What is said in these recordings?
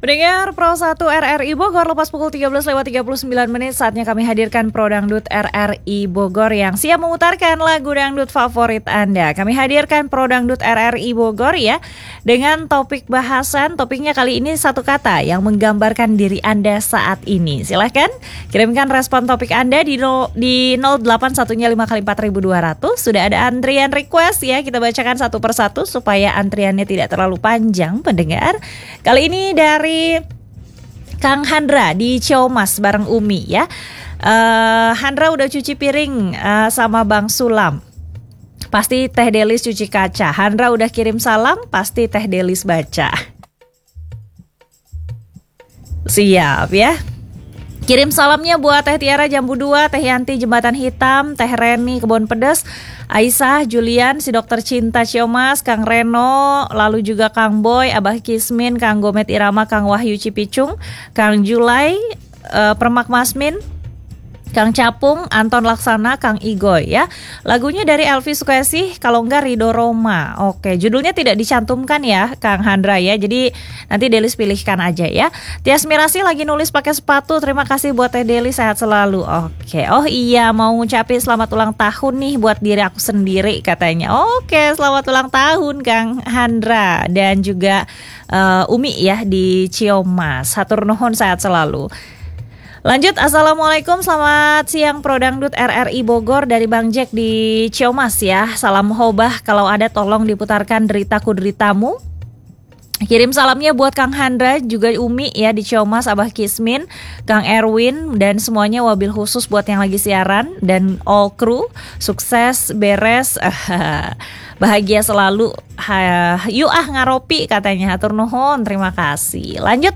Pendengar Pro 1 RRI Bogor, lepas pukul 13:39 saatnya kami hadirkan Pro Dangdut RRI Bogor yang siap memutarkan lagu dangdut favorit Anda. Kami hadirkan Pro Dangdut RRI Bogor ya, dengan topik bahasan. Topiknya kali ini satu kata yang menggambarkan diri Anda saat ini. Silahkan kirimkan respon topik Anda di 081-5x4200. Sudah ada antrian request ya, kita bacakan satu persatu supaya antriannya tidak terlalu panjang pendengar. Kali ini dari Kang Handra di Ciamas bareng Umi ya. Handra udah cuci piring sama Bang Sulam. Pasti Teh Delis cuci kaca. Handra udah kirim salam, pasti Teh Delis baca. Siap ya. Kirim salamnya buat Teh Tiara Jambu 2, Teh Yanti Jembatan Hitam, Teh Reni Kebon Pedes, Aisyah, Julian, si Dokter Cinta Ciamas, Kang Reno, lalu juga Kang Boy, Abah Kismin, Kang Gomet Irama, Kang Wahyu Cipicung, Kang Julai, Permak Masmin, Kang Capung, Anton Laksana, Kang Igoy ya. Lagunya dari Elvi Sukaesih, kalau enggak Ridho Roma. Oke, judulnya tidak dicantumkan ya Kang Handra ya. Jadi nanti Delis pilihkan aja ya. Tias Mirasi lagi nulis pakai sepatu. Terima kasih buat Teh Delis, sehat selalu. Oke. Oh iya, mau ngucapin selamat ulang tahun nih buat diri aku sendiri katanya. Oke, selamat ulang tahun Kang Handra dan juga Umi ya di Ciamas. Hatur nuhun, sehat selalu. Lanjut, Assalamualaikum, selamat siang Pro Dangdut RRI Bogor dari Bang Jack di Ciamas ya. Salam hobah, kalau ada tolong diputarkan Deritaku Deritamu. Kirim salamnya buat Kang Handra, juga Umi ya di Ciamas, Abah Kismin, Kang Erwin, dan semuanya wabil khusus buat yang lagi siaran dan all crew. Sukses, beres, bahagia selalu. Yuk ngaropi katanya, hatur nuhun, terima kasih. Lanjut,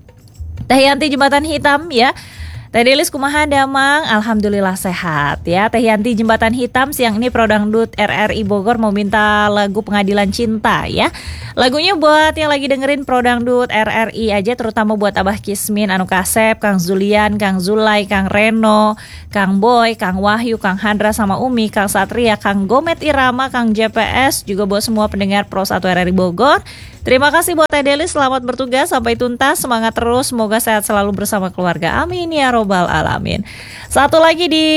Teh Yanti Jembatan Hitam ya. Teh Delis kumaha damang, alhamdulillah sehat ya. Teh Yanti Jembatan Hitam, siang ini Pro Dangdut RRI Bogor mau minta lagu Pengadilan Cinta ya. Lagunya buat yang lagi dengerin Pro Dangdut RRI aja, terutama buat Abah Kismin, Anu Kasep, Kang Zulian, Kang Zulai, Kang Reno, Kang Boy, Kang Wahyu, Kang Handra sama Umi, Kang Satria, Kang Gomet Irama, Kang JPS, juga buat semua pendengar Pro 1 RRI Bogor. Terima kasih buat Teh Delis, selamat bertugas sampai tuntas, semangat terus, semoga sehat selalu bersama keluarga, amin ya robbal alamin. Satu lagi di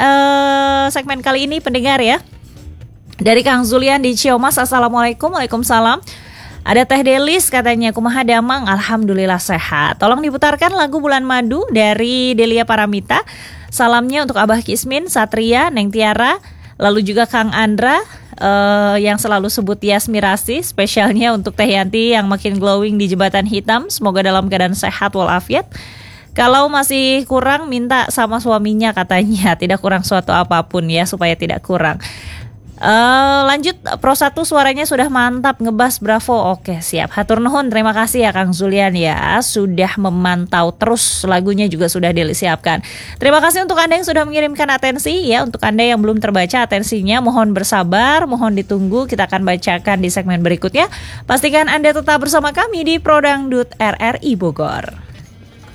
segmen kali ini pendengar ya, dari Kang Zulian di Ciamas. Assalamualaikum, waalaikumsalam. Ada Teh Delis katanya, kumaha damang, alhamdulillah sehat. Tolong diputarkan lagu Bulan Madu dari Delia Paramita. Salamnya untuk Abah Kismin, Satria, Neng Tiara, lalu juga Kang Andra yang selalu sebut Tias Mirasi. Spesialnya untuk Teh Yanti yang makin glowing di Jembatan Hitam. Semoga dalam keadaan sehat walafiat. Kalau masih kurang, minta sama suaminya katanya. Tidak kurang suatu apapun ya, supaya tidak kurang. Lanjut, Pro 1 suaranya sudah mantap, ngebas, bravo. Oke, siap, hatur nuhun, terima kasih ya Kang Zulian ya, sudah memantau terus, lagunya juga sudah disiapkan. Terima kasih untuk Anda yang sudah mengirimkan atensi ya. Untuk Anda yang belum terbaca atensinya, mohon bersabar, mohon ditunggu, kita akan bacakan di segmen berikutnya. Pastikan Anda tetap bersama kami di Pro Dangdut RRI Bogor.